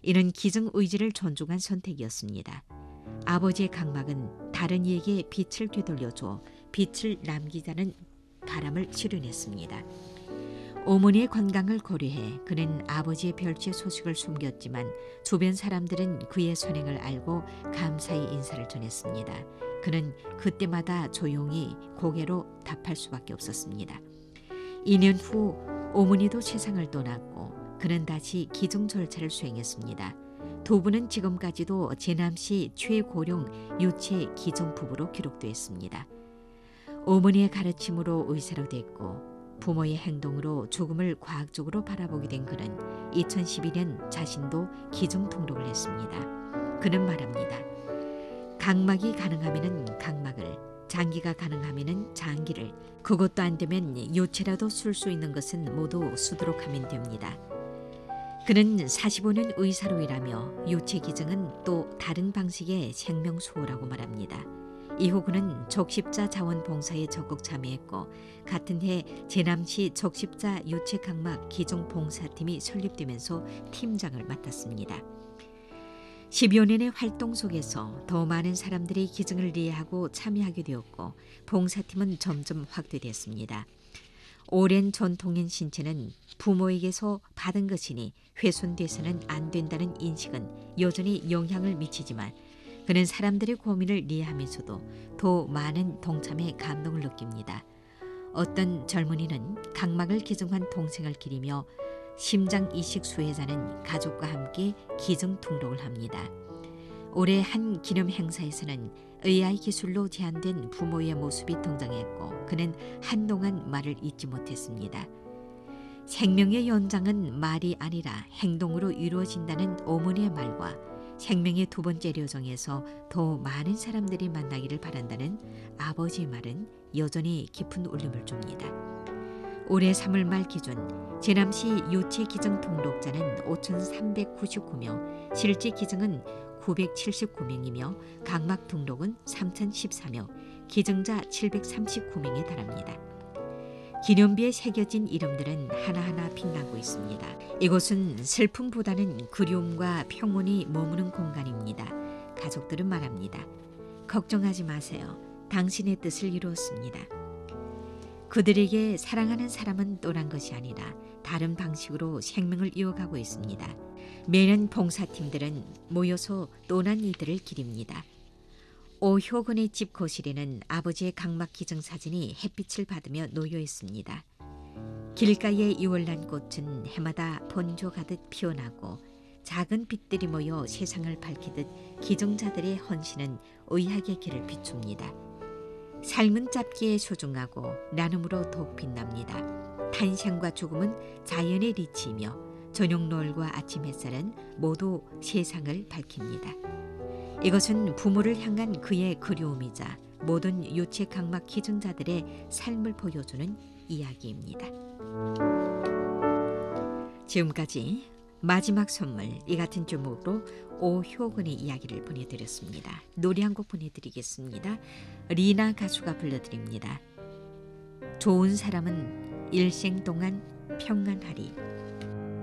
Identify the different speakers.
Speaker 1: 이는 기증 의지를 존중한 선택이었습니다. 아버지의 각막은 다른 이에게 빛을 되돌려줘 빛을 남기자는 바람을 실현했습니다. 어머니의 건강을 고려해 그는 아버지의 별치의 소식을 숨겼지만 주변 사람들은 그의 선행을 알고 감사의 인사를 전했습니다. 그는 그때마다 조용히 고개로 답할 수밖에 없었습니다. 2년 후 어머니도 세상을 떠났고 그는 다시 기증 절차를 수행했습니다. 두 분은 지금까지도 제남시 최고령 유체 기증 부부로 기록되었습니다. 어머니의 가르침으로 의사로 됐고 부모의 행동으로 죽음을 과학적으로 바라보게 된 그는 2012년 자신도 기증 등록을 했습니다. 그는 말합니다. 각막이 가능하면 각막을, 장기가 가능하면 장기를, 그것도 안 되면 유체라도 쓸 수 있는 것은 모두 쓰도록 하면 됩니다. 그는 45년 의사로 일하며 유체 기증은 또 다른 방식의 생명수호라고 말합니다. 이후 그는 적십자 자원봉사에 적극 참여했고 같은 해 제남시 적십자 유체각막 기증봉사팀이 설립되면서 팀장을 맡았습니다. 10여 년의 활동 속에서 더 많은 사람들이 기증을 이해하고 참여하게 되었고 봉사팀은 점점 확대됐습니다. 오랜 전통인 신체는 부모에게서 받은 것이니 훼손돼서는 안 된다는 인식은 여전히 영향을 미치지만 그는 사람들의 고민을 이해하면서도 더 많은 동참에 감동을 느낍니다. 어떤 젊은이는 각막을 기증한 동생을 기리며 심장 이식 수혜자는 가족과 함께 기증 등록을 합니다. 올해 한 기념 행사에서는 AI 기술로 제한된 부모의 모습이 등장했고 그는 한동안 말을 잇지 못했습니다. 생명의 연장은 말이 아니라 행동으로 이루어진다는 어머니의 말과 생명의 두 번째 여정에서 더 많은 사람들이 만나기를 바란다는 아버지의 말은 여전히 깊은 울림을 줍니다. 올해 3월 말 기준 제남시 유체 기증 등록자는 5,399명, 실제 기증은 979명이며 각막 등록은 3,014명, 기증자 739명에 달합니다. 기념비에 새겨진 이름들은 하나하나 빛나고 있습니다. 이곳은 슬픔보다는 그리움과 평온이 머무는 공간입니다. 가족들은 말합니다. 걱정하지 마세요. 당신의 뜻을 이루었습니다. 그들에게 사랑하는 사람은 떠난 것이 아니라 다른 방식으로 생명을 이어가고 있습니다. 매년 봉사팀들은 모여서 떠난 이들을 기립니다. 오효근의 집 거실에는 아버지의 각막 기증 사진이 햇빛을 받으며 놓여 있습니다. 길가의 이월난 꽃은 해마다 번져가듯 피어나고 작은 빛들이 모여 세상을 밝히듯 기증자들의 헌신은 의학의 길을 비춥니다. 삶은 짧기에 소중하고 나눔으로 더욱 빛납니다. 탄생과 죽음은 자연의 리치이며 저녁 노을과 아침 햇살은 모두 세상을 밝힙니다. 이것은 부모를 향한 그의 그리움이자 모든 유체 각막 기증자들의 삶을 보여주는 이야기입니다. 지금까지 마지막 선물 이 같은 제목으로 오효근의 이야기를 보내드렸습니다. 노래 한 곡 보내드리겠습니다. 리나 가수가 불러드립니다. 좋은 사람은 일생 동안 평안하리.